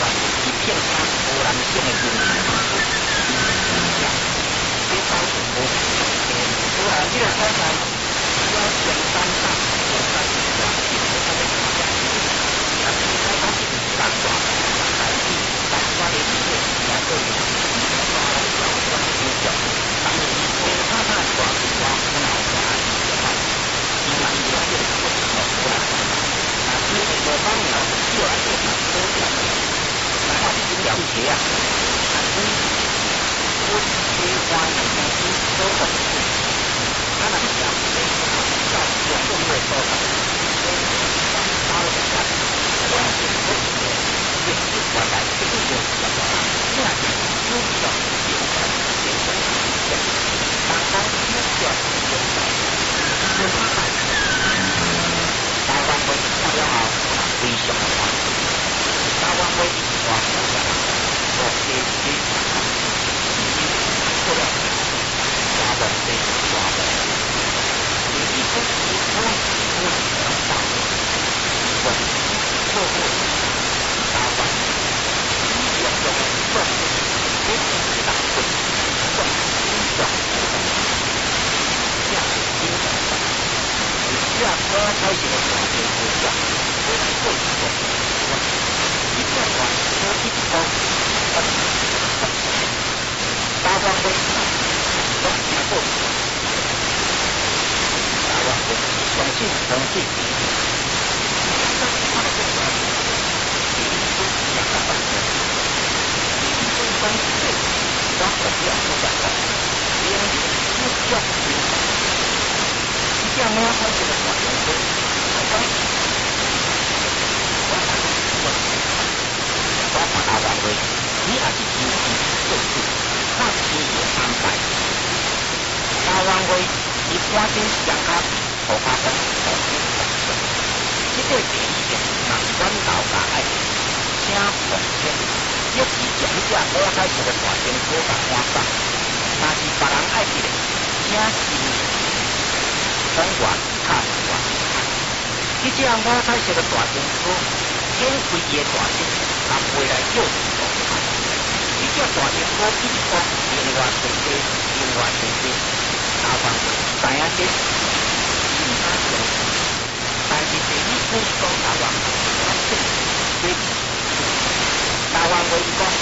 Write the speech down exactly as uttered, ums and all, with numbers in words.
一片它无人性的阴影，这造成无平衡。除了这个所在，需要相当大、相当大的一个它的影响力，但是在它是一大段，但是但它的这个也对于它的小关影响，当然其他那段的话，可能我们的话，因为这个是不可能的。那这个方面就要做很多的，那它是了解啊，那你我规划的东西都很多，它那个了解到有更多的说法，所以当它的话，我要是不是也是我来这个有什么，这样子就比较有关有关的，当当需要有关，有关。台湾会到了后，非常的快。台湾会话讲下来，我这这做了台湾这话的，你以后以后我想到，我做过台湾用用政府这是大会政府这样子经常的。这样刚开始的时候就不一样，我来做一个，一个话，我一直都很很大方会，都听过，大方会相信相信，但是他的这个，已经都讲了半天，已经都关于这个，我很不要说讲的，因为不需要听。这样呢，它这个短源说，好像我打我我把它往回，你也是经济做事，那是有安排。台湾会一般性上卡土卡讲土地上升，这个第一点，人管老大爱请奉献，即是将这五彩石的大金土甲换上，若是别人爱去的，请新。从外看外看，这只五彩色的大金菇，显开伊的大金，拿回来就是大看。这只大金菇一般另外成堆，另外成堆，大方知影这是其他种，但是第一步讲大方，我正对大方话伊讲，